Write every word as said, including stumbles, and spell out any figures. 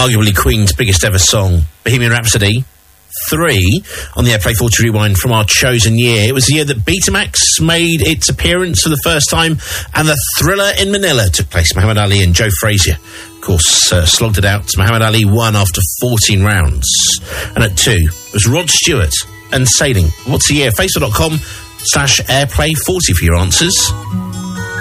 arguably Queen's biggest ever song, Bohemian Rhapsody. Three on the Airplay forty Rewind from our chosen year. It was the year that Betamax made its appearance for the first time, and the Thriller in Manila took place. Muhammad Ali and Joe Frazier, of course, uh, slogged it out. Muhammad Ali won after fourteen rounds. And at two was Rod Stewart and Sailing. What's the year? Facebook dot com slash Airplay forty for your answers.